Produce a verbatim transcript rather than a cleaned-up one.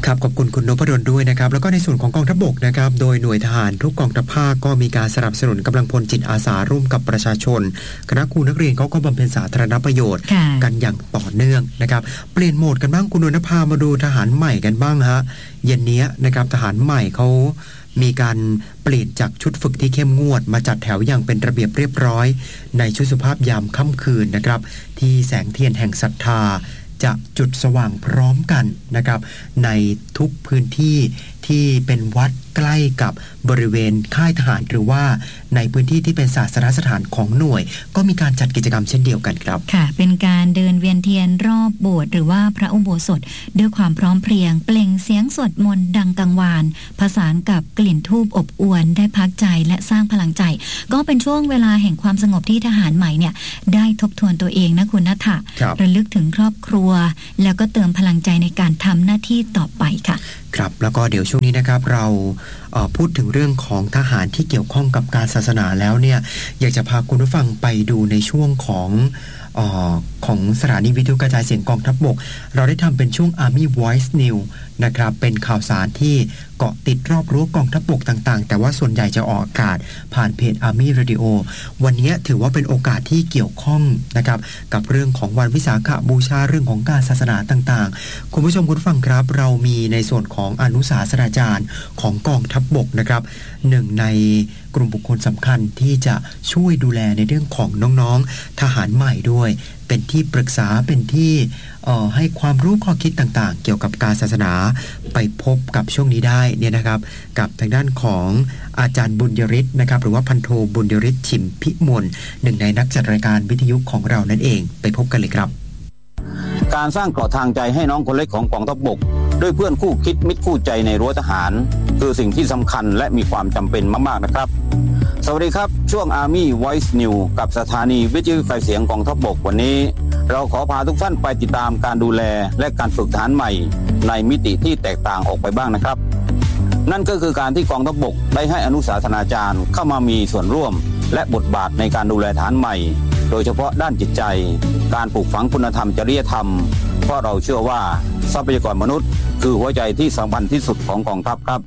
ครับขอบคุณคุณนพดลด้วยนะครับแล้วก็ในส่วนของกองทัพบกนะครับโดยหน่วยทหารทุกกองทัพภาคก็มีการสนับสนุนกำลังพลจิตอาสาร่วมกับประชาชนคณะครูนักเรียนเขาก็บำเพ็ญสาธารณประโยชน์กันอย่างต่อเนื่องนะครับเปลี่ยนโหมดกันบ้างคุณนภามาดูทหารใหม่กันบ้างฮะเย็นนี้นะครับทหารใหม่เขามีการเปลี่ยนจากชุดฝึกที่เข้มงวดมาจัดแถวอย่างเป็นระเบียบเรียบร้อยในชุดสุภาพยามค่ำคืนนะครับที่แสงเทียนแห่งศรัทธาจะจุดสว่างพร้อมกันนะครับในทุกพื้นที่ที่เป็นวัดใกล้กับบริเวณค่ายทหารหรือว่าในพื้นที่ที่เป็นศาสนสถานของหน่วยก็มีการจัดกิจกรรมเช่นเดียวกันครับค่ะเป็นการเดินเวียนเทียนรอบโบสถ์หรือว่าพระอุโบสถด้วยความพร้อมเพรียงเปล่งเสียงสวดมนต์ดังกังวานผสานกับกลิ่นธูปอบอวลได้พักใจและสร้างพลังใจก็เป็นช่วงเวลาแห่งความสงบที่ทหารใหม่เนี่ยได้ทบทวนตัวเองนะคุณณัฐะระลึกถึงครอบครัวแล้วก็เติมพลังใจในการทำหน้าที่ต่อไปค่ะครับแล้วก็เดี๋ยวช่วงนี้นะครับเราเอ่อพูดถึงเรื่องของทหารที่เกี่ยวข้องกับการศาสนาแล้วเนี่ยอยากจะพาคุณผู้ฟังไปดูในช่วงของเอ่อของสถานีวิทยุกระจายเสียงกองทัพบกเราได้ทำเป็นช่วง Army Voice News นะครับเป็นข่าวสารที่เกาะติดรอบรั้วกองทัพบกต่างๆแต่ว่าส่วนใหญ่จะออกอากาศผ่านเพจ Army Radio วันนี้ถือว่าเป็นโอกาสที่เกี่ยวข้องนะครับกับเรื่องของวันวิสาขบูชาเรื่องของการศาสนาต่างๆคุณผู้ชมคุณฟังครับเรามีในส่วนของอนุสาสนาจารย์ของกองทัพบกนะครับหนึ่งในกลุ่มบุคคลสำคัญที่จะช่วยดูแลในเรื่องของน้องๆทหารใหม่ด้วยเป็นที่ปรึกษาเป็นที่ให้ความรู้ข้อคิดต่างๆเกี่ยวกับการศาสนาไปพบกับช่วงนี้ได้เนี่ยนะครับกับทางด้านของอาจารย์บุญยฤทธิ์นะครับหรือว่าพันโทบุญยฤทธิ์ชิมพิมลหนึ่งในนักจัดรายการวิทยุของเรานั่นเองไปพบกันเลยครับการสร้างเกราะทางใจให้น้องคนเล็กของกองทัพบกด้วยเพื่อนคู่คิดมิตรคู่ใจในรั้วทหารคือสิ่งที่สำคัญและมีความจำเป็นมากๆนะครับสวัสดีครับช่วง Army Voice News กับสถานีวิทยุกระจายเสียงกองทัพบกวันนี้เราขอพาทุกท่านไปติดตามการดูแลและการฝึกทหารใหม่ในมิติที่แตกต่างออกไปบ้างนะครับนั่นก็คือการที่กองทัพบกได้ให้อนุสาสนาจารย์เข้ามามีส่วนร่วมและบทบาทในการดูแลทหารใหม่โดยเฉพาะด้านจิตใจการปลูกฝังคุณธรรมจริยธรรมเพราะเราเชื่อว่าทรัพยากรมนุษย์คือหัวใจที่สำคัญที่สุดของกองทัพครับ